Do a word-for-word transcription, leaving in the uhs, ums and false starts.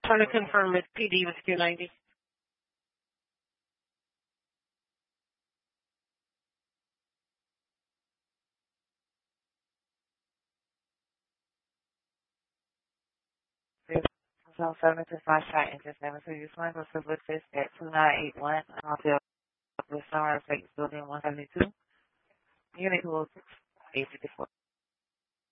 Trying to confirm it's P D with Q ninety. So seven to five shot engine seven to use one was with this at two nine eight one Hotel with Sunrise Lakes Building one seventy two. Unit two oh six eight fifty four.